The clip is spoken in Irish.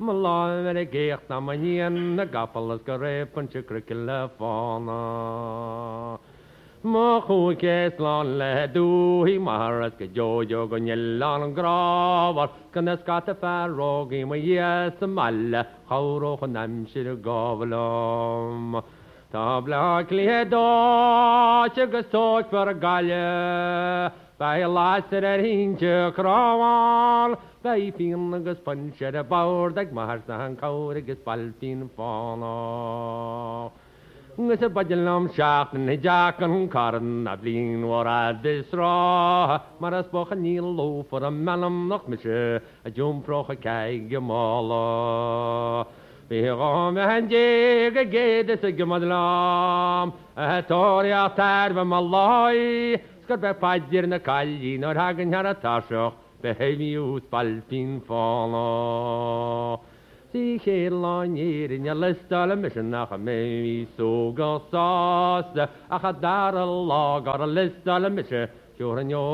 Malone a gecht na manien na gapel as go rip an chicricula fauna. Ma chu kes lan le du hi maras ke jojo go nyellan gravar kan es gata farrogi ma yes mal chauro khnam shir gavlom. Tabla kledo chig stok for galle by laster hinje krawan by fin gus puncher about dag marsan kaurig spalpin fana. Ngse bajelam shaft ne jakan karn ablin wara disra maras bochnil lo for a malam noch mische a jum proche kai gemala we rom hanje gede se gemadlam a toria tar be malai skar be fajr na kalli nor hagen hara tasho be hevi ut palpin fala. Si chélan in je listal mission nach me so go sauce a dar a log or a listal mission